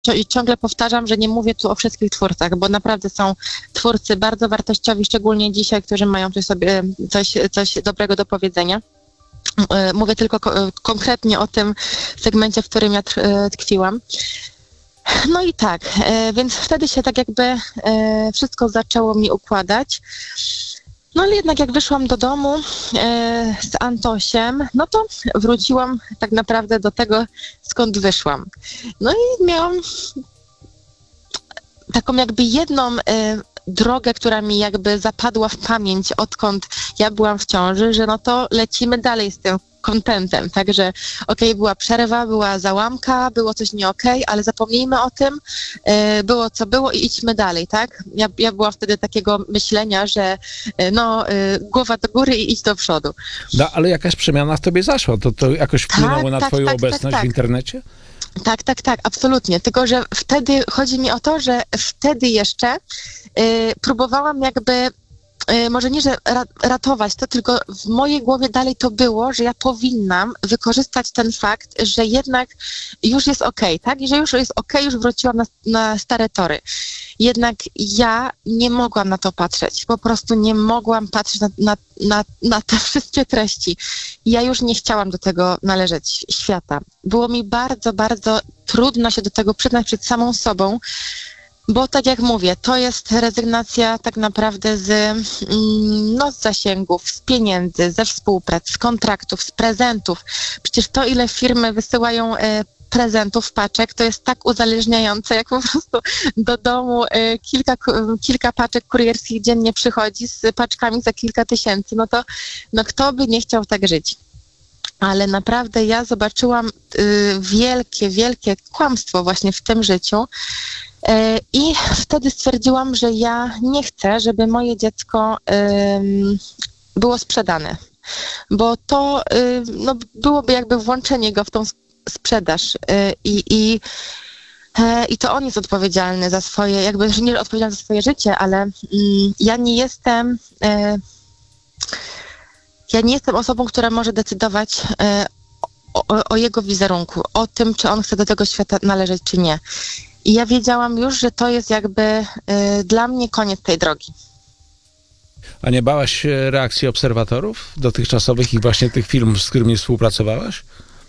i ciągle powtarzam, że nie mówię tu o wszystkich twórcach, bo naprawdę są twórcy bardzo wartościowi, szczególnie dzisiaj, którzy mają coś dobrego do powiedzenia. Mówię tylko konkretnie o tym segmencie, w którym ja tkwiłam. No i tak, więc wtedy się tak jakby wszystko zaczęło mi układać. No ale jednak jak wyszłam do domu z Antosiem, no to wróciłam tak naprawdę do tego, skąd wyszłam. No i miałam taką jakby jedną drogę, która mi jakby zapadła w pamięć, odkąd ja byłam w ciąży, że no to lecimy dalej z tym kontentem, także była przerwa, była załamka, było coś nie ale zapomnijmy o tym, było co było i idźmy dalej, tak? Ja byłam wtedy takiego myślenia, że głowa do góry i idź do przodu. No, ale jakaś przemiana w tobie zaszła, to jakoś wpłynęło na twoją obecność w internecie? Tak, absolutnie. Tylko, że wtedy, chodzi mi o to, że wtedy jeszcze próbowałam jakby, może nie, że ratować to, tylko w mojej głowie dalej to było, że ja powinnam wykorzystać ten fakt, że jednak już jest tak? I że już jest już wróciłam na stare tory. Jednak ja nie mogłam na to patrzeć. Po prostu nie mogłam patrzeć na te wszystkie treści. Ja już nie chciałam do tego należeć świata. Było mi bardzo, bardzo trudno się do tego przyznać przed samą sobą, bo tak jak mówię, to jest rezygnacja tak naprawdę z zasięgów, z pieniędzy, ze współprac, z kontraktów, z prezentów. Przecież to, ile firmy wysyłają prezentów, paczek, to jest tak uzależniające, jak po prostu do domu kilka paczek kurierskich dziennie przychodzi z paczkami za kilka tysięcy, no kto by nie chciał tak żyć. Ale naprawdę ja zobaczyłam wielkie kłamstwo właśnie w tym życiu i wtedy stwierdziłam, że ja nie chcę, żeby moje dziecko było sprzedane, bo to byłoby jakby włączenie go w tą sprzedaż i to on jest odpowiedzialny za swoje, jakby że nie odpowiedzialny za swoje życie, ale ja nie jestem osobą, która może decydować o jego wizerunku, o tym, czy on chce do tego świata należeć, czy nie. I ja wiedziałam już, że to jest jakby dla mnie koniec tej drogi. A nie bałaś się reakcji obserwatorów dotychczasowych i właśnie tych firm, z którymi współpracowałaś?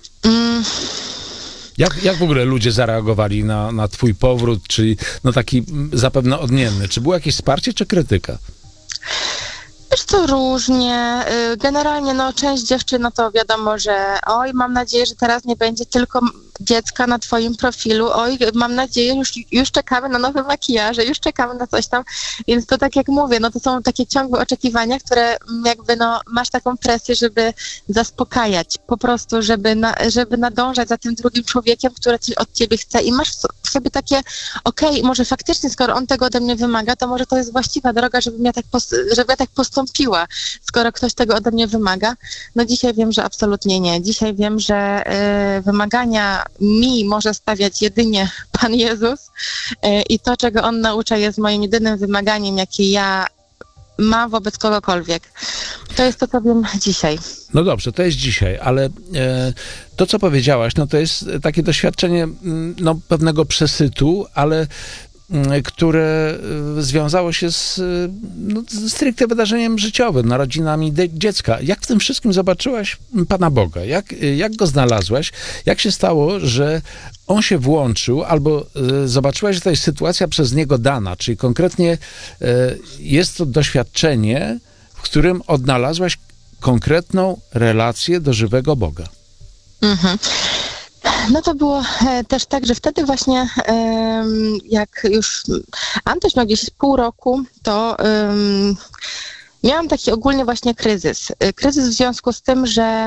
Jak w ogóle ludzie zareagowali na twój powrót, czyli taki zapewne odmienny? Czy było jakieś wsparcie, czy krytyka? Wiesz co, różnie. Generalnie część dziewczyn, to wiadomo, że mam nadzieję, że teraz nie będzie tylko dziecka na twoim profilu, mam nadzieję, już czekamy na nowe makijaże, już czekamy na coś tam, więc to tak jak mówię, to są takie ciągłe oczekiwania, które jakby masz taką presję, żeby zaspokajać, po prostu, żeby nadążać za tym drugim człowiekiem, który od ciebie chce i masz w sobie takie, może faktycznie, skoro on tego ode mnie wymaga, to może to jest właściwa droga, żebym ja tak postąpiła, skoro ktoś tego ode mnie wymaga. Dzisiaj wiem, że absolutnie nie. Dzisiaj wiem, że wymagania mi może stawiać jedynie Pan Jezus i to, czego On naucza, jest moim jedynym wymaganiem, jakie ja mam wobec kogokolwiek. To jest to, co wiem dzisiaj. No dobrze, to jest dzisiaj, ale to, co powiedziałaś, to jest takie doświadczenie pewnego przesytu, ale które związało się z stricte wydarzeniem życiowym, narodzinami dziecka. Jak w tym wszystkim zobaczyłaś Pana Boga? Jak go znalazłaś? Jak się stało, że on się włączył, albo zobaczyłaś, że to jest sytuacja przez niego dana, czyli konkretnie jest to doświadczenie, w którym odnalazłaś konkretną relację do żywego Boga? Mhm. To było też tak, że wtedy właśnie jak już Antoś miał gdzieś pół roku, to miałam taki ogólnie właśnie kryzys. Kryzys w związku z tym, że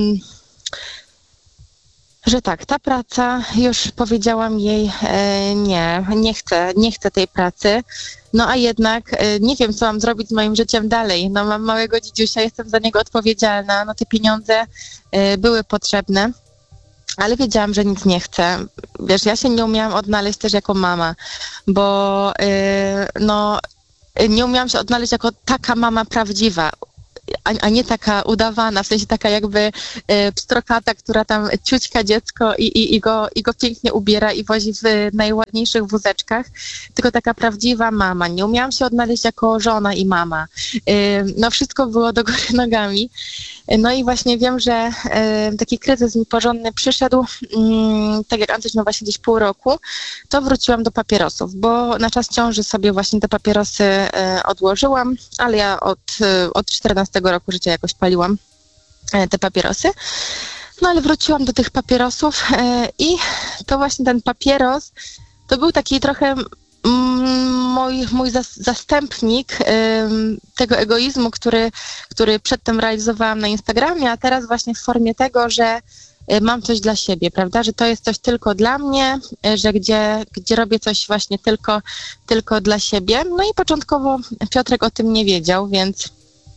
tak, ta praca, już powiedziałam jej nie chcę tej pracy, a jednak nie wiem, co mam zrobić z moim życiem dalej. Mam małego dzidziusia, jestem za niego odpowiedzialna, te pieniądze były potrzebne. Ale wiedziałam, że nic nie chcę. Wiesz, ja się nie umiałam odnaleźć też jako mama, bo nie umiałam się odnaleźć jako taka mama prawdziwa. a nie taka udawana, w sensie taka jakby pstrokata, która tam ciućka dziecko i go pięknie ubiera i wozi w najładniejszych wózeczkach, tylko taka prawdziwa mama. Nie umiałam się odnaleźć jako żona i mama. No wszystko było do góry nogami. No i właśnie wiem, że taki kryzys mi porządny przyszedł, tak jak Antoś ma właśnie gdzieś pół roku, to wróciłam do papierosów, bo na czas ciąży sobie właśnie te papierosy odłożyłam, ale ja od 14 roku życia jakoś paliłam te papierosy. No ale wróciłam do tych papierosów i to właśnie ten papieros to był taki trochę mój zastępnik tego egoizmu, który przedtem realizowałam na Instagramie, a teraz właśnie w formie tego, że mam coś dla siebie, prawda, że to jest coś tylko dla mnie, że gdzie robię coś właśnie tylko dla siebie. No i początkowo Piotrek o tym nie wiedział, więc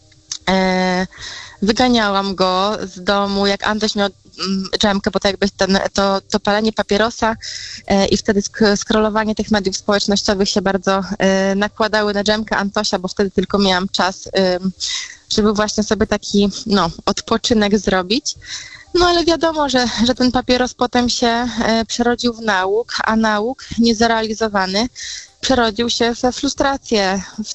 wyganiałam go z domu, jak Antoś miał dżemkę, bo to jakby to palenie papierosa i wtedy scrollowanie tych mediów społecznościowych się bardzo nakładały na dżemkę Antosia, bo wtedy tylko miałam czas, żeby właśnie sobie taki odpoczynek zrobić. No ale wiadomo, że ten papieros potem się przerodził w nauk, a nauk niezrealizowany przerodził się we frustrację, w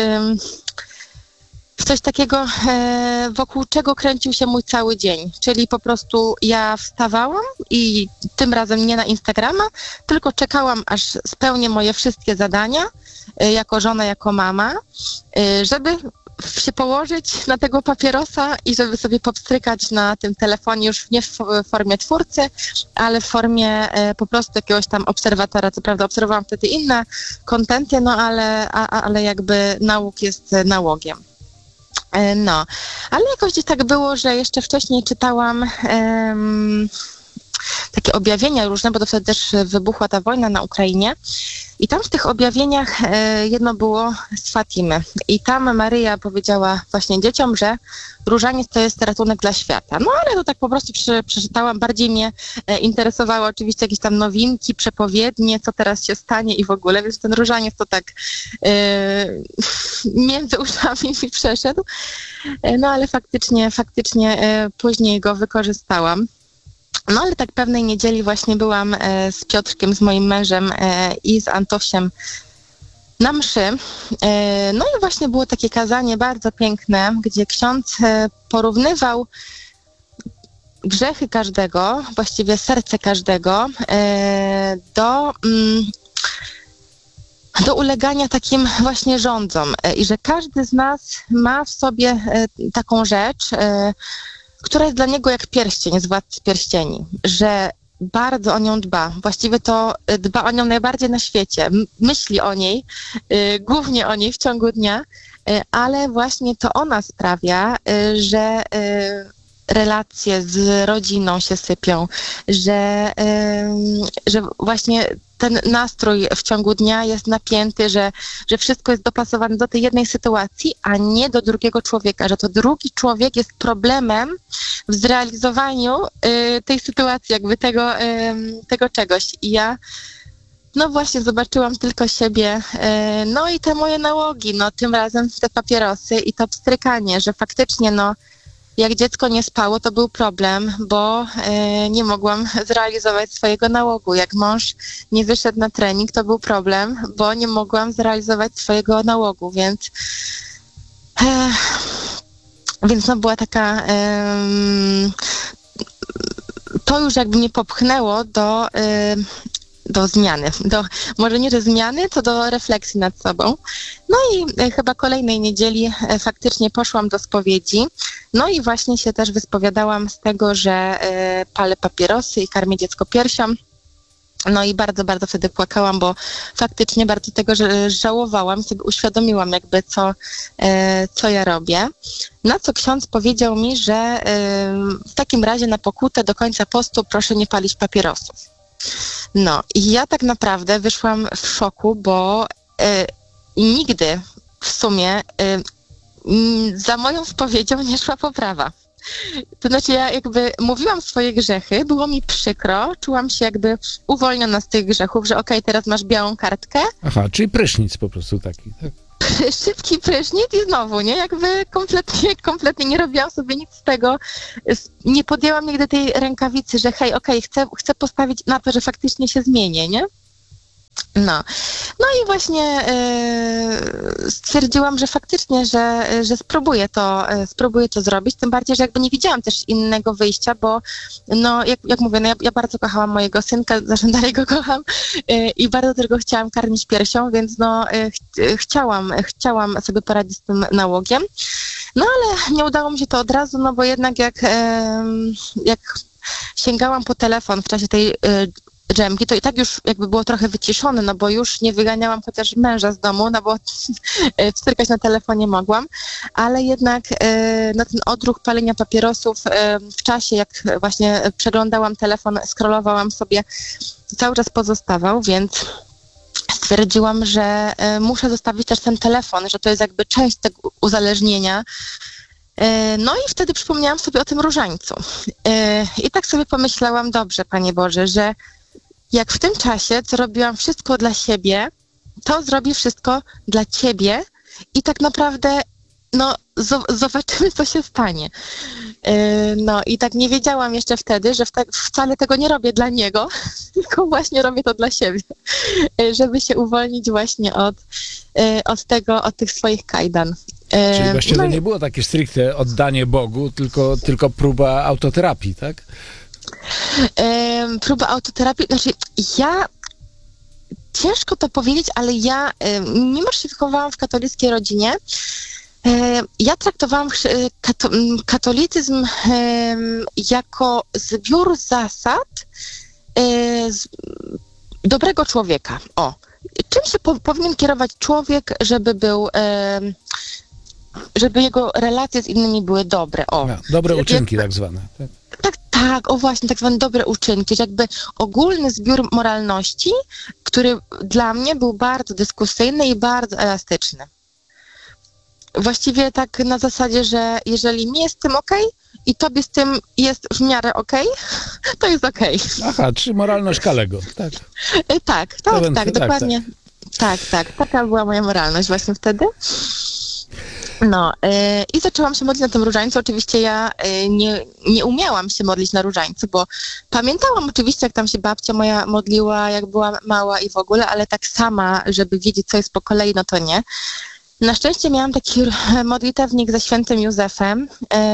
coś takiego, wokół czego kręcił się mój cały dzień. Czyli po prostu ja wstawałam i tym razem nie na Instagrama, tylko czekałam, aż spełnię moje wszystkie zadania jako żona, jako mama, żeby się położyć na tego papierosa i żeby sobie popstrykać na tym telefonie już nie w formie twórcy, ale w formie po prostu jakiegoś tam obserwatora. Co prawda obserwowałam wtedy inne kontenty, no ale jakby nauk jest nałogiem. No, ale jakoś gdzieś tak było, że jeszcze wcześniej czytałam takie objawienia różne, bo to wtedy też wybuchła ta wojna na Ukrainie i tam w tych objawieniach jedno było z Fatimy i tam Maryja powiedziała właśnie dzieciom, że różaniec to jest ratunek dla świata. No ale to tak po prostu przeczytałam, bardziej mnie interesowały oczywiście jakieś tam nowinki, przepowiednie, co teraz się stanie i w ogóle, więc ten różaniec to tak między uszami mi przeszedł, no ale faktycznie później go wykorzystałam. No ale tak pewnej niedzieli właśnie byłam z Piotrkiem, z moim mężem i z Antosiem na mszy. No i właśnie było takie kazanie bardzo piękne, gdzie ksiądz porównywał grzechy każdego, właściwie serce każdego do ulegania takim właśnie rządzom i że każdy z nas ma w sobie taką rzecz, która jest dla niego jak pierścień z Władcy Pierścieni, że bardzo o nią dba. Właściwie to dba o nią najbardziej na świecie. Myśli o niej, głównie o niej w ciągu dnia, ale właśnie to ona sprawia, że relacje z rodziną się sypią, że właśnie ten nastrój w ciągu dnia jest napięty, że wszystko jest dopasowane do tej jednej sytuacji, a nie do drugiego człowieka, że to drugi człowiek jest problemem w zrealizowaniu tej sytuacji, jakby tego czegoś. I ja no właśnie zobaczyłam tylko siebie, no i te moje nałogi, no tym razem te papierosy i to pstrykanie, że faktycznie jak dziecko nie spało, to był problem, bo nie mogłam zrealizować swojego nałogu. Jak mąż nie wyszedł na trening, to był problem, bo nie mogłam zrealizować swojego nałogu, więc była taka... to już jakby mnie popchnęło do zmiany. Może nie do zmiany, to do refleksji nad sobą. No i chyba kolejnej niedzieli faktycznie poszłam do spowiedzi. No i właśnie się też wyspowiadałam z tego, że palę papierosy i karmię dziecko piersią. No i bardzo, bardzo wtedy płakałam, bo faktycznie bardzo tego żałowałam, sobie uświadomiłam jakby co ja robię. Na co ksiądz powiedział mi, że w takim razie na pokutę do końca postu proszę nie palić papierosów. No i ja tak naprawdę wyszłam w szoku, bo nigdy w sumie za moją spowiedzią nie szła poprawa. To znaczy ja jakby mówiłam swoje grzechy, było mi przykro, czułam się jakby uwolniona z tych grzechów, że okej, teraz masz białą kartkę. Aha, czyli prysznic po prostu taki, tak? szybki prysznic i znowu, nie? Jakby kompletnie nie robiłam sobie nic z tego. Nie podjęłam nigdy tej rękawicy, że hej, okej, chcę postawić na to, że faktycznie się zmienię, nie? No i właśnie stwierdziłam, że faktycznie, że spróbuję to zrobić, tym bardziej, że jakby nie widziałam też innego wyjścia, bo no jak mówię, no ja bardzo kochałam mojego synka, zresztą dalej go kocham i bardzo też go chciałam karmić piersią, więc no chciałam sobie poradzić z tym nałogiem, no ale nie udało mi się to od razu, no bo jednak jak sięgałam po telefon w czasie tej dżemki, to i tak już jakby było trochę wyciszone, no bo już nie wyganiałam chociaż męża z domu, no bo wstykać na telefonie mogłam, ale jednak no ten odruch palenia papierosów w czasie, jak właśnie przeglądałam telefon, scrollowałam sobie, cały czas pozostawał, więc stwierdziłam, że muszę zostawić też ten telefon, że to jest jakby część tego uzależnienia. No i wtedy przypomniałam sobie o tym różańcu. I tak sobie pomyślałam, dobrze, Panie Boże, że jak w tym czasie, co robiłam wszystko dla siebie, to zrobię wszystko dla Ciebie i tak naprawdę, no, zobaczymy, co się stanie. No i tak nie wiedziałam jeszcze wtedy, że wcale tego nie robię dla niego, tylko właśnie robię to dla siebie, żeby się uwolnić właśnie od tych swoich kajdan. Czyli właściwie no to nie było takie stricte oddanie Bogu, tylko próba autoterapii, tak? Próba autoterapii, znaczy ciężko to powiedzieć, ale ja, mimo że się wychowałam w katolickiej rodzinie, ja traktowałam katolicyzm jako zbiór zasad dobrego człowieka. Czym się powinien kierować człowiek, żeby jego relacje z innymi były dobre? Dobre uczynki tak zwane. Tak, właśnie, tak zwane dobre uczynki, że jakby ogólny zbiór moralności, który dla mnie był bardzo dyskusyjny i bardzo elastyczny. Właściwie tak na zasadzie, że jeżeli mi jest z tym okej i tobie z tym jest w miarę okej, to jest okej. Aha, czy moralność Kalego, tak? Tak, dokładnie. Tak. Taka była moja moralność właśnie wtedy. No i zaczęłam się modlić na tym różańcu. Oczywiście ja nie umiałam się modlić na różańcu, bo pamiętałam oczywiście, jak tam się babcia moja modliła, jak była mała i w ogóle, ale tak sama, żeby wiedzieć, co jest po kolei, no to nie. Na szczęście miałam taki modlitewnik ze świętym Józefem,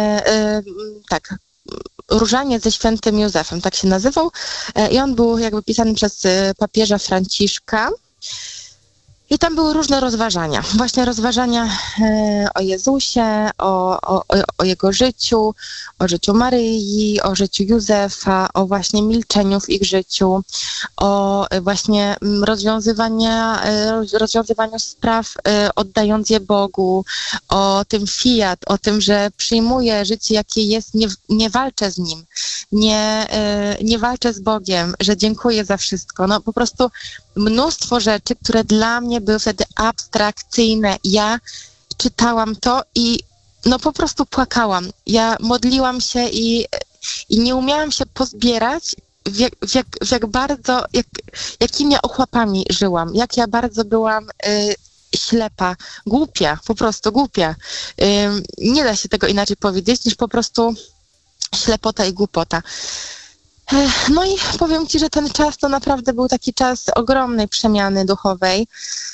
różaniec ze świętym Józefem, tak się nazywał, i on był jakby pisany przez papieża Franciszka. I tam były różne rozważania. Właśnie rozważania o Jezusie, o Jego życiu, o życiu Maryi, o życiu Józefa, o właśnie milczeniu w ich życiu, o właśnie rozwiązywaniu spraw, oddając je Bogu, o tym fiat, o tym, że przyjmuję życie, jakie jest, nie walczę z nim, nie walczę z Bogiem, że dziękuję za wszystko. No po prostu mnóstwo rzeczy, które dla mnie były wtedy abstrakcyjne. Ja czytałam to i no po prostu płakałam. Ja modliłam się i nie umiałam się pozbierać, jakimi ja ochłapami żyłam, jak ja bardzo byłam ślepa, głupia, po prostu głupia. Nie da się tego inaczej powiedzieć, niż po prostu ślepota i głupota. No i powiem Ci, że ten czas to naprawdę był taki czas ogromnej przemiany duchowej.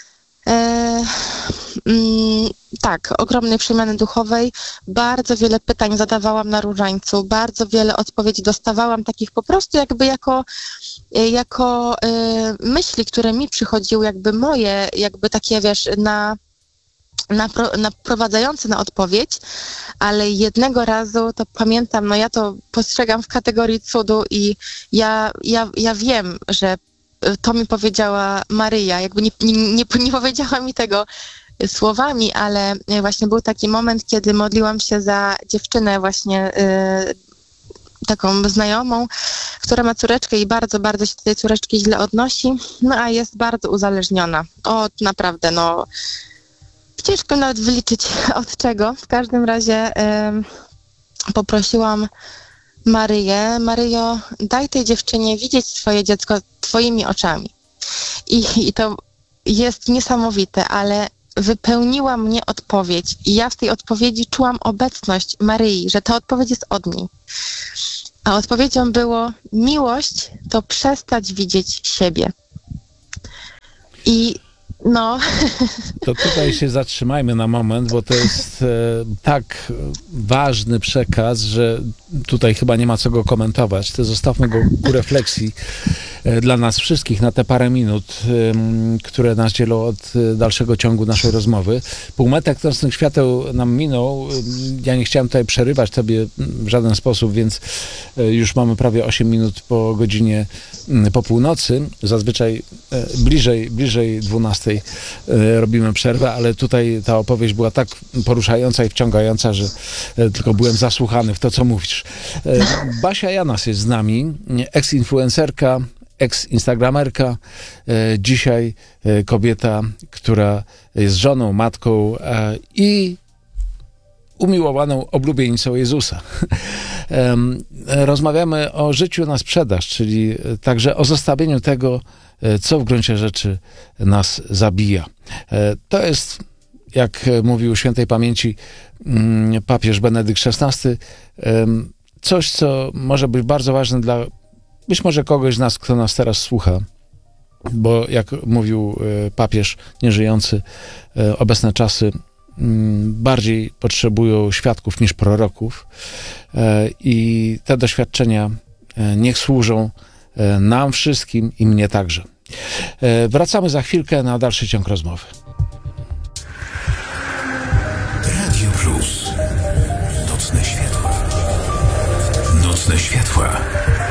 Tak, ogromnej przemiany duchowej. Bardzo wiele pytań zadawałam na różańcu, bardzo wiele odpowiedzi dostawałam, takich po prostu jakby jako myśli, które mi przychodziły, jakby moje, jakby takie, wiesz, naprowadzające na odpowiedź, ale jednego razu to pamiętam, no ja to postrzegam w kategorii cudu i ja wiem, że to mi powiedziała Maryja, jakby nie powiedziała mi tego słowami, ale właśnie był taki moment, kiedy modliłam się za dziewczynę właśnie taką znajomą, która ma córeczkę i bardzo, bardzo się do tej córeczki źle odnosi, no a jest bardzo uzależniona. Naprawdę, no ciężko nawet wyliczyć od czego. W każdym razie poprosiłam Maryję: Maryjo, daj tej dziewczynie widzieć swoje dziecko twoimi oczami. I to jest niesamowite, ale wypełniła mnie odpowiedź i ja w tej odpowiedzi czułam obecność Maryi, że ta odpowiedź jest od niej. A odpowiedzią było: miłość to przestać widzieć siebie. I no... To tutaj się zatrzymajmy na moment, bo to jest tak ważny przekaz, że tutaj chyba nie ma co go komentować. To zostawmy go ku refleksji dla nas wszystkich na te parę minut, które nas dzielą od dalszego ciągu naszej rozmowy. Półmetek nocnych świateł nam minął. Ja nie chciałem tutaj przerywać tobie w żaden sposób, więc już mamy prawie 8 minut po godzinie po północy. Zazwyczaj bliżej 12 robimy przerwę, ale tutaj ta opowieść była tak poruszająca i wciągająca, że tylko byłem zasłuchany w to, co mówisz. Basia Janas jest z nami, ex-influencerka, ex-instagramerka, dzisiaj kobieta, która jest żoną, matką i umiłowaną oblubienicą Jezusa. Rozmawiamy o życiu na sprzedaż, czyli także o zostawieniu tego, co w gruncie rzeczy nas zabija. To jest, jak mówił świętej pamięci papież Benedykt XVI, coś, co może być bardzo ważne dla być może kogoś z nas, kto nas teraz słucha, bo jak mówił papież nieżyjący, obecne czasy bardziej potrzebują świadków niż proroków i te doświadczenia niech służą nam wszystkim i mnie także. Wracamy za chwilkę na dalszy ciąg rozmowy. Radio Plus. Nocne światła. Nocne światła.